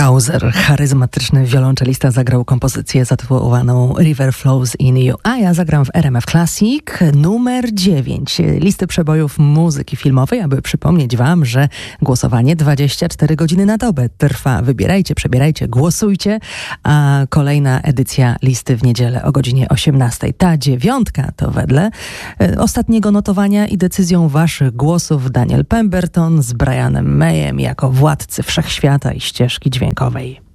Kauser, charyzmatyczny wiolonczelista, zagrał kompozycję zatytułowaną River Flows in You, a ja zagram w RMF Classic numer 9 listy przebojów muzyki filmowej, aby przypomnieć wam, że głosowanie 24 godziny na dobę trwa. Wybierajcie, przebierajcie, głosujcie, a kolejna edycja listy w niedzielę o godzinie 18. Ta 9 to wedle ostatniego notowania i decyzją waszych głosów Daniel Pemberton z Brianem Mayem jako władcy wszechświata i ścieżki dźwiękowej.